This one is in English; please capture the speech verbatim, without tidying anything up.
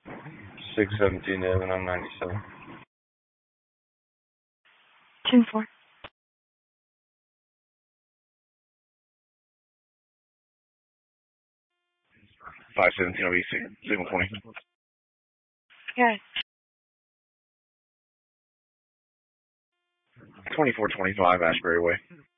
six seventeen Evan, I'm ninety-seven. ten four. five seventeen O E C, signal twenty. Yeah. twenty-four twenty-five Ashbury Way.